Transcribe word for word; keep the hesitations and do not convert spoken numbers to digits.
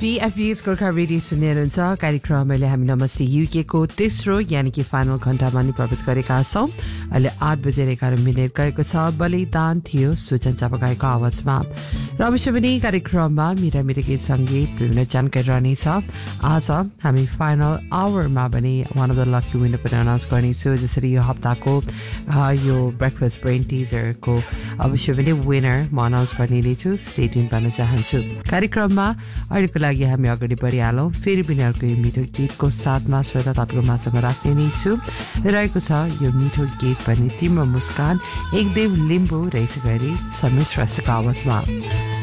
पीएफबीएस Gorkha radio सुन्नुहुन्छ कार्यक्रम अहिले हामी नमस्ते युके को तेस्रो यानी कि फाइनल घण्टामा नि प्रवेश गरेका छौं अहिले आठ बजेर एघार मिनेट गएको छ बलिदान थियो सुजन चापागाईको आवाजमा रमेश पनि कार्यक्रममा मिरा मिरा गीत सङ्गीत विभिन्न जानकारी रहनेछ आज हामी फाइनल आवरमा पनि one of the lucky winner पनि अनाउन्स गर्नेछु जसरी यो हप्ताको यो ब्रेकफास्ट ब्रेन टिजरको अवश्य पनि विनर म अनाउन्स गर्ने नै छु स्टे ट्युन गर्न चाहन्छु कार्यक्रममा अहिलेको लागि हामी अगाडि बढिहालौँ फेरि पनि अर्को यो मिठो गीतको साथमा श्रोता तपाईँको माझमा राख्ने नै छु रहेको छ यो मिठो गीत पनि तिम्रो मुस्कान एकदेव लिम्बू रहेछ गरी समीर श्रेष्ठको आवाजमा